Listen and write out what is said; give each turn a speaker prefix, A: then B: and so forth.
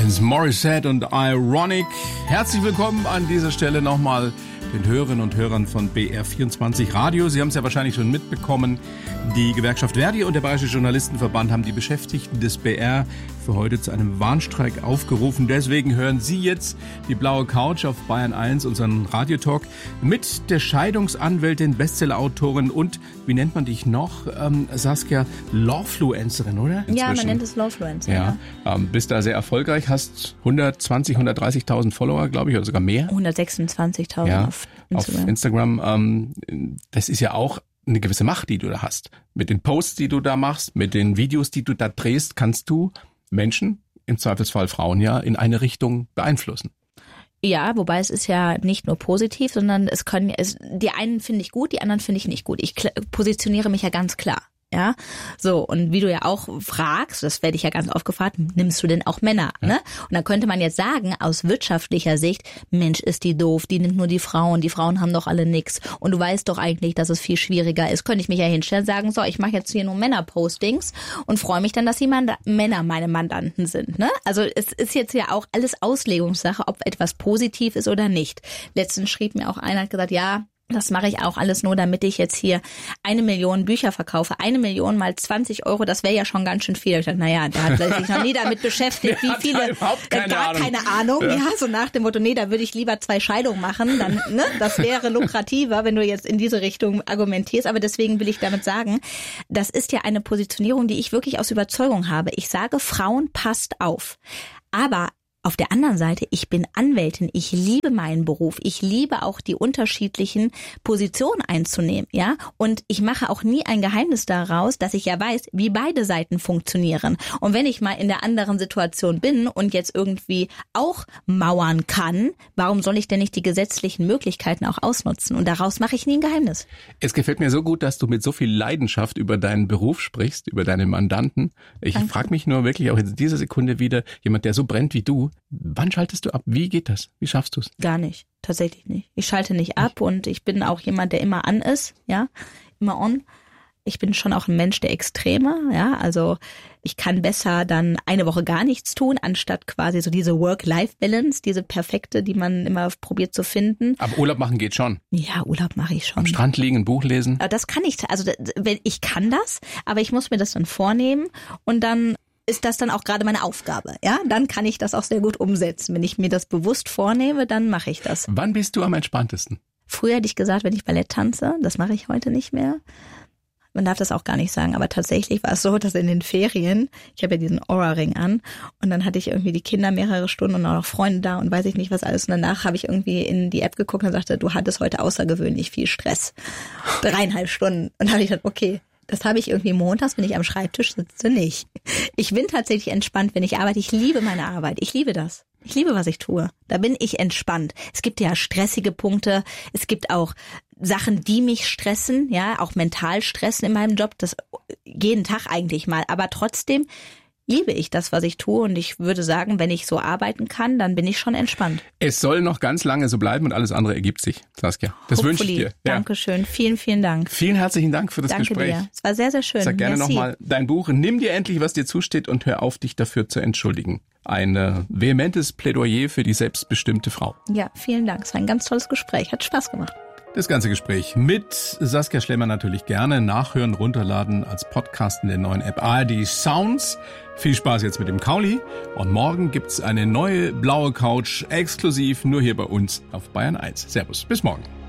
A: Alanis Morissette und Ironic. Herzlich willkommen an dieser Stelle nochmal den Hörerinnen und Hörern von BR24 Radio. Sie haben es ja wahrscheinlich schon mitbekommen. Die Gewerkschaft Verdi und der Bayerische Journalistenverband haben die Beschäftigten des BR für heute zu einem Warnstreik aufgerufen. Deswegen hören Sie jetzt die blaue Couch auf Bayern 1, unseren Radiotalk, mit der Scheidungsanwältin, Bestsellerautorin und, wie nennt man dich noch, Saskia, Lawfluencerin, oder? Inzwischen.
B: Ja, man nennt es Lawfluencer.
A: Ja. Bist da sehr erfolgreich, hast 120.000, 130.000 Follower, glaube ich, oder sogar mehr.
B: 126.000
A: ja,
B: auf Instagram.
A: Auf Instagram. Das ist ja auch eine gewisse Macht, die du da hast. Mit den Posts, die du da machst, mit den Videos, die du da drehst, kannst du Menschen, im Zweifelsfall Frauen ja, in eine Richtung beeinflussen.
B: Ja, wobei es ist ja nicht nur positiv, sondern die einen finde ich gut, die anderen finde ich nicht gut. Ich positioniere mich ja ganz klar. Ja, so, und wie du ja auch fragst, das werde ich ja ganz oft gefragt, nimmst du denn auch Männer, ne? Und dann könnte man jetzt sagen, aus wirtschaftlicher Sicht, Mensch, ist die doof, die nimmt nur die Frauen haben doch alle nix. Und du weißt doch eigentlich, dass es viel schwieriger ist. Könnte ich mich ja hinstellen und sagen, so, ich mache jetzt hier nur Männer-Postings und freue mich dann, dass die Männer meine Mandanten sind, ne? Also es ist jetzt ja auch alles Auslegungssache, ob etwas positiv ist oder nicht. Letztens schrieb mir auch einer, hat gesagt, ja, das mache ich auch alles nur, damit ich jetzt hier 1 Million Bücher verkaufe. 1 Million mal 20 €, das wäre ja schon ganz schön viel. Ich dachte, naja, der hat sich noch nie damit beschäftigt, wie viele, keine Ahnung. Ja, so nach dem Motto, nee, da würde ich lieber 2 Scheidungen machen, dann, ne, das wäre lukrativer, wenn du jetzt in diese Richtung argumentierst. Aber deswegen will ich damit sagen, das ist ja eine Positionierung, die ich wirklich aus Überzeugung habe. Ich sage, Frauen, passt auf. Aber auf der anderen Seite, ich bin Anwältin, ich liebe meinen Beruf, ich liebe auch die unterschiedlichen Positionen einzunehmen, ja, und ich mache auch nie ein Geheimnis daraus, dass ich ja weiß, wie beide Seiten funktionieren. Und wenn ich mal in der anderen Situation bin und jetzt irgendwie auch mauern kann, warum soll ich denn nicht die gesetzlichen Möglichkeiten auch ausnutzen? Und daraus mache ich nie ein Geheimnis.
A: Es gefällt mir so gut, dass du mit so viel Leidenschaft über deinen Beruf sprichst, über deine Mandanten. Ich frage mich nur wirklich auch in dieser Sekunde wieder, jemand, der so brennt wie du, wann schaltest du ab? Wie geht das? Wie schaffst du es?
B: Gar nicht, tatsächlich nicht. Ich schalte nicht ab und ich bin auch jemand, der immer an ist, ja, immer on. Ich bin schon auch ein Mensch der Extreme, ja, also ich kann besser dann eine Woche gar nichts tun, anstatt quasi so diese Work-Life-Balance, diese perfekte, die man immer probiert zu finden.
A: Aber Urlaub machen geht schon.
B: Ja, Urlaub mache ich schon.
A: Am Strand liegen, ein Buch lesen.
B: Das kann ich, also ich kann das, aber ich muss mir das dann vornehmen und dann ist das dann auch gerade meine Aufgabe, ja? Dann kann ich das auch sehr gut umsetzen. Wenn ich mir das bewusst vornehme, dann mache ich das.
A: Wann bist du am entspanntesten?
B: Früher hätte ich gesagt, wenn ich Ballett tanze, das mache ich heute nicht mehr. Man darf das auch gar nicht sagen, aber tatsächlich war es so, dass in den Ferien, ich habe ja diesen Aura-Ring an und dann hatte ich irgendwie die Kinder mehrere Stunden und auch noch Freunde da und weiß ich nicht was alles. Und danach habe ich irgendwie in die App geguckt und sagte, du hattest heute außergewöhnlich viel Stress. 3,5 Stunden. Und dann habe ich gedacht, okay, das habe ich irgendwie montags, wenn ich am Schreibtisch sitze, nicht. Ich bin tatsächlich entspannt, wenn ich arbeite. Ich liebe meine Arbeit. Ich liebe das. Ich liebe, was ich tue. Da bin ich entspannt. Es gibt ja stressige Punkte. Es gibt auch Sachen, die mich stressen, ja, auch mental stressen in meinem Job. Das jeden Tag eigentlich mal. Aber trotzdem liebe ich das, was ich tue. Und ich würde sagen, wenn ich so arbeiten kann, dann bin ich schon entspannt.
A: Es soll noch ganz lange so bleiben und alles andere ergibt sich, Saskia. Das wünsche ich dir. Ja.
B: Dankeschön. Vielen, vielen Dank.
A: Vielen herzlichen Dank für das
B: Danke
A: Gespräch.
B: Dir. Es war sehr, sehr schön.
A: Sag gerne nochmal dein Buch. Nimm dir endlich, was dir zusteht und hör auf, dich dafür zu entschuldigen. Ein vehementes Plädoyer für die selbstbestimmte Frau.
B: Ja, vielen Dank. Es war ein ganz tolles Gespräch. Hat Spaß gemacht.
A: Das ganze Gespräch mit Saskia Schlemmer natürlich gerne nachhören, runterladen als Podcast in der neuen App ARD Sounds. Viel Spaß jetzt mit dem Kauli. Und morgen gibt's eine neue blaue Couch exklusiv nur hier bei uns auf Bayern 1. Servus, bis morgen.